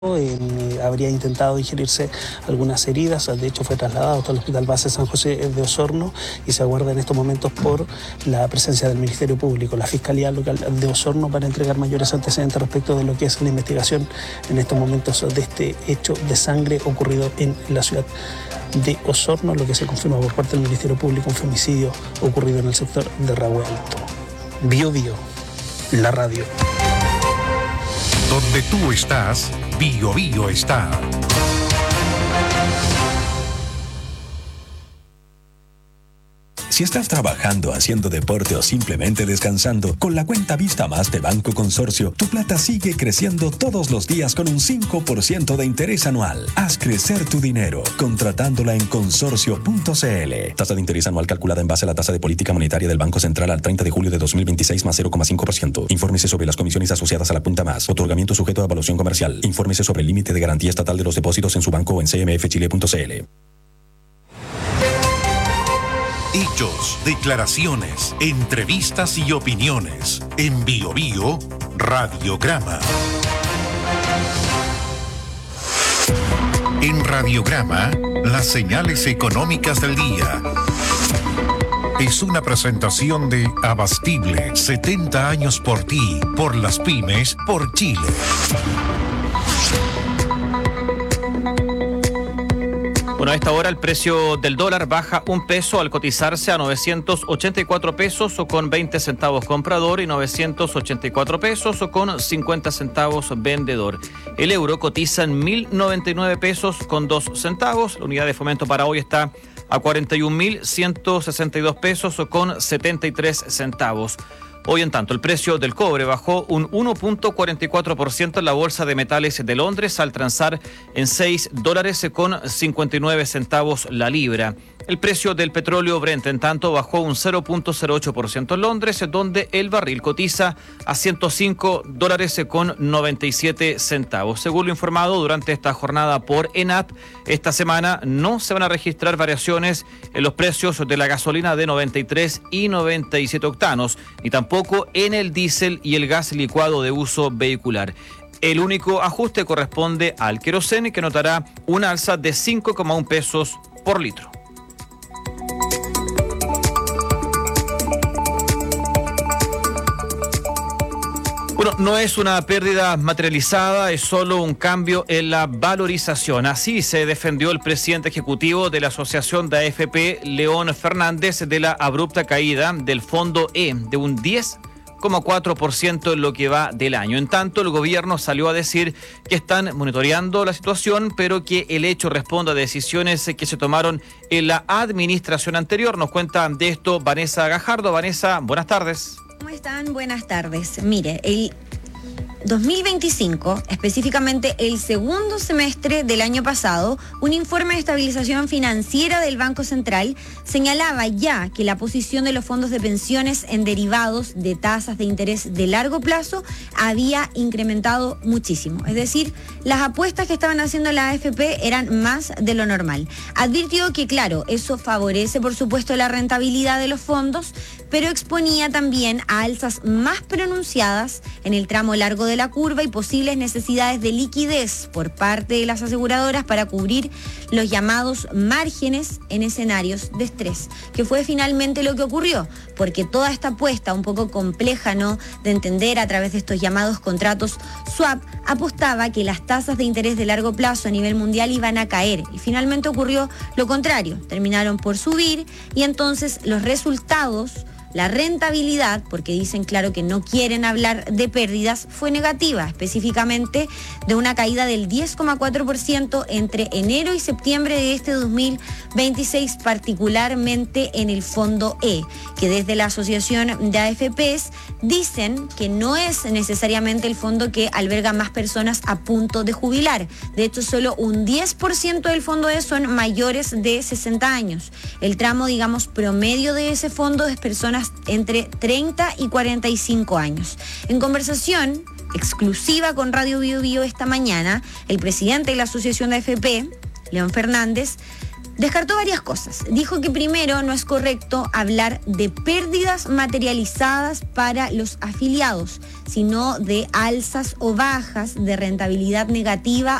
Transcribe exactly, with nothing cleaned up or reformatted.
Eh, habría intentado ingerirse algunas heridas, de hecho fue trasladado hasta el Hospital Base San José de Osorno y se aguarda en estos momentos por la presencia del Ministerio Público, la Fiscalía Local de Osorno, para entregar mayores antecedentes respecto de lo que es la investigación en estos momentos de este hecho de sangre ocurrido en la ciudad de Osorno, lo que se confirma por parte del Ministerio Público, un femicidio ocurrido en el sector de Rahue Alto. Bio Bio, la radio. Donde tú estás, Bio Bio está. Si estás trabajando, haciendo deporte o simplemente descansando, con la cuenta Vista Más de Banco Consorcio, tu plata sigue creciendo todos los días con un cinco por ciento de interés anual. Haz crecer tu dinero contratándola en consorcio punto c l. Tasa de interés anual calculada en base a la tasa de política monetaria del Banco Central al treinta de julio de dos mil veintiséis más cero coma cinco por ciento. Infórmese sobre las comisiones asociadas a la punta más. Otorgamiento sujeto a evaluación comercial. Infórmese sobre el límite de garantía estatal de los depósitos en su banco o en c m f chile punto c l. Hechos, declaraciones, entrevistas y opiniones. En Bio Bio, Radiograma. En Radiograma, las señales económicas del día. Es una presentación de Abastible, setenta años por ti, por las pymes, por Chile. Bueno, a esta hora el precio del dólar baja un peso al cotizarse a novecientos ochenta y cuatro pesos o con veinte centavos comprador y novecientos ochenta y cuatro pesos o con cincuenta centavos vendedor. El euro cotiza en mil noventa y nueve pesos con dos centavos. La unidad de fomento para hoy está a cuarenta y un mil ciento sesenta y dos pesos o con setenta y tres centavos. Hoy, en tanto, el precio del cobre bajó un uno punto cuarenta y cuatro por ciento en la Bolsa de Metales de Londres al transar en seis dólares con cincuenta y nueve centavos la libra. El precio del petróleo Brent, en tanto, bajó un cero punto cero ocho por ciento en Londres, donde el barril cotiza a ciento cinco dólares con noventa y siete centavos. Según lo informado durante esta jornada por ENAP, esta semana no se van a registrar variaciones en los precios de la gasolina de noventa y tres y noventa y siete octanos, ni tampoco en el diésel y el gas licuado de uso vehicular. El único ajuste corresponde al queroseno, que notará una alza de cinco coma uno pesos por litro. Bueno, no es una pérdida materializada, es solo un cambio en la valorización. Así se defendió el presidente ejecutivo de la Asociación de A F P, León Fernández, de la abrupta caída del Fondo E de un diez coma cuatro por ciento en lo que va del año. En tanto, el gobierno salió a decir que están monitoreando la situación, pero que el hecho responde a decisiones que se tomaron en la administración anterior. Nos cuenta de esto Vanessa Gajardo. Vanessa, buenas tardes. ¿Cómo están? Buenas tardes. Mire, el dos mil veinticinco, específicamente el segundo semestre del año pasado, un informe de estabilización financiera del Banco Central señalaba ya que la posición de los fondos de pensiones en derivados de tasas de interés de largo plazo había incrementado muchísimo. Es decir, las apuestas que estaban haciendo la A F P eran más de lo normal. Advirtió que, claro, eso favorece, por supuesto, la rentabilidad de los fondos, pero exponía también a alzas más pronunciadas en el tramo largo de la curva y posibles necesidades de liquidez por parte de las aseguradoras para cubrir los llamados márgenes en escenarios de estrés, que fue finalmente lo que ocurrió, porque toda esta apuesta un poco compleja, ¿no?, de entender a través de estos llamados contratos swap, apostaba que las tasas de interés de largo plazo a nivel mundial iban a caer, y finalmente ocurrió lo contrario, terminaron por subir, y entonces los resultados, la rentabilidad, porque dicen claro que no quieren hablar de pérdidas, fue negativa, específicamente de una caída del diez coma cuatro por ciento entre enero y septiembre de este dos mil veintiséis, particularmente en el Fondo E, que desde la Asociación de A F Pes dicen que no es necesariamente el fondo que alberga más personas a punto de jubilar. De hecho, solo un diez por ciento del Fondo E son mayores de sesenta años. El tramo, digamos, promedio de ese fondo es personas entre treinta y cuarenta y cinco años. En conversación exclusiva con Radio Bio Bio esta mañana, el presidente de la Asociación de A F P, León Fernández, descartó varias cosas. Dijo que primero no es correcto hablar de pérdidas materializadas para los afiliados, sino de alzas o bajas de rentabilidad negativa